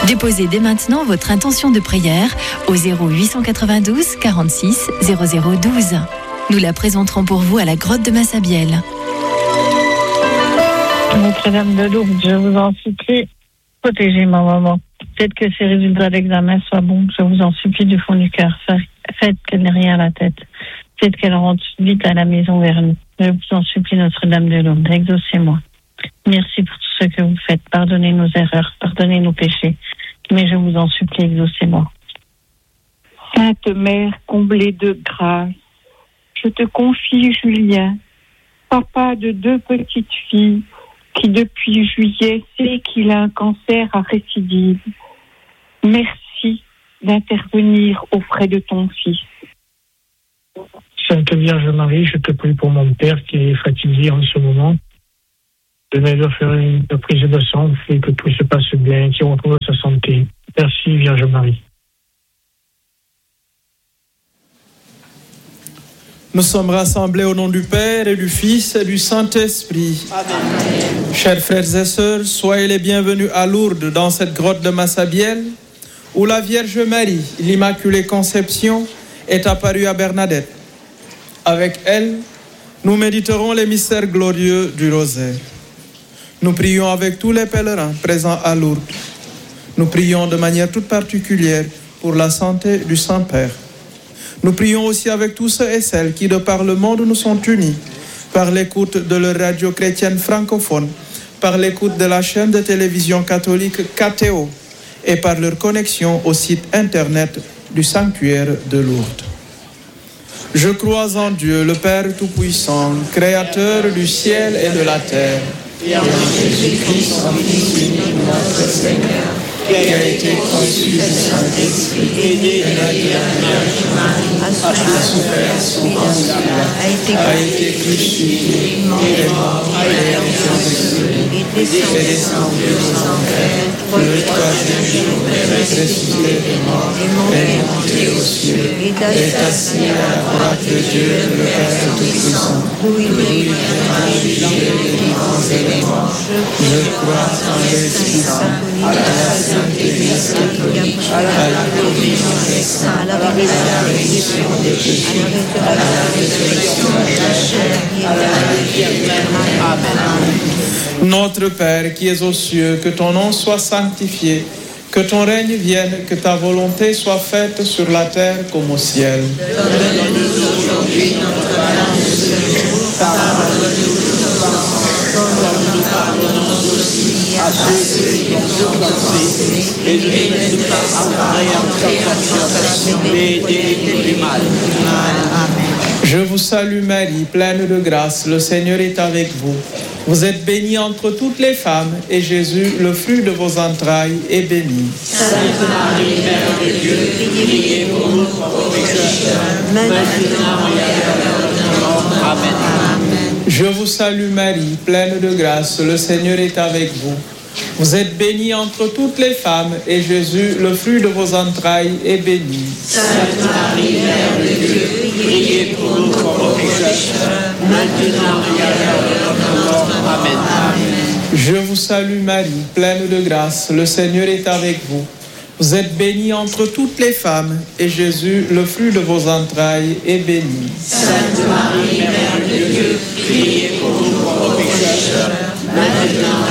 Déposez dès maintenant votre intention de prière au 0892 46 0012. Nous la présenterons pour vous à la grotte de Massabielle. Notre-Dame de Lourdes, je vous en supplie, protégez ma maman. Faites que ses résultats d'examen soient bons, je vous en supplie du fond du cœur. Faites qu'elle n'ait rien à la tête. Faites qu'elle rentre vite à la maison vers nous. Je vous en supplie, Notre-Dame de Lourdes, exaucez-moi. Merci pour tout ce que vous faites. Pardonnez nos erreurs, pardonnez nos péchés. Mais je vous en supplie, exaucez-moi. Sainte Mère comblée de grâce, je te confie Julien, papa de 2 petites filles, qui depuis juillet sait qu'il a un cancer à récidive. Merci d'intervenir auprès de ton fils. Sainte Vierge Marie, je te prie pour mon père qui est fatigué en ce moment. De m'aider à faire une prise de sang, et que tout se passe bien, qu'il retrouve sa santé. Merci Vierge Marie. Nous sommes rassemblés au nom du Père et du Fils et du Saint-Esprit. Amen. Chers frères et sœurs, soyez les bienvenus à Lourdes, dans cette grotte de Massabielle, où la Vierge Marie, l'Immaculée Conception, est apparue à Bernadette. Avec elle, nous méditerons les mystères glorieux du rosaire. Nous prions avec tous les pèlerins présents à Lourdes. Nous prions de manière toute particulière pour la santé du Saint-Père. Nous prions aussi avec tous ceux et celles qui, de par le monde, nous sont unis, par l'écoute de leur radio chrétienne francophone, par l'écoute de la chaîne de télévision catholique KTO et par leur connexion au site internet du sanctuaire de Lourdes. Je crois en Dieu, le Père Tout-Puissant, Créateur du ciel et de la terre, et en Jésus-Christ, son Fils unique, notre Seigneur, qui a été conçu du Saint-Esprit et né de la Vierge Marie, a souffert sous Ponce Pilate, a été crucifié, est mort, est ressuscité, est descendu aux enfers, le 3e jour est ressuscité des morts, est monté aux cieux, est assis à la droite de Dieu, le Père Tout-Puissant, d'où il viendra juger les vivants et les morts. Je crois en l'Esprit Saint, à la Sainte Église catholique, à la communion des saints, à la rémission des péchés, à la résurrection de la chair, à la vie éternelle. Amen. Notre Père qui es aux cieux, que ton nom soit sanctifié, que ton règne vienne, que ta volonté soit faite sur la terre comme au ciel. Donne-nous aujourd'hui notre pain de ce jour, pardonne-nous nos offenses, comme nous pardonnons aussi à ceux qui nous ont offensés, et ne nous laisse pas entrer en tentation, mais délivre-nous du mal. Amen. Je vous salue Marie, pleine de grâce, le Seigneur est avec vous. Vous êtes bénie entre toutes les femmes, et Jésus, le fruit de vos entrailles, est béni. Sainte Marie, Mère de Dieu, priez pour nous pauvres pécheurs, maintenant et à l'heure de notre mort. Amen. Je vous salue Marie, pleine de grâce, le Seigneur est avec vous. Vous êtes bénie entre toutes les femmes, et Jésus, le fruit de vos entrailles, est béni. Sainte Marie, Mère de Dieu, priez pour nous pauvres pécheurs, maintenant et à l'heure de notre mort. Amen. Je vous salue Marie, pleine de grâce, le Seigneur est avec vous. Vous êtes bénie entre toutes les femmes, et Jésus, le fruit de vos entrailles, est béni. Sainte Marie, Mère de Dieu, priez pour nous pauvres pécheurs, maintenant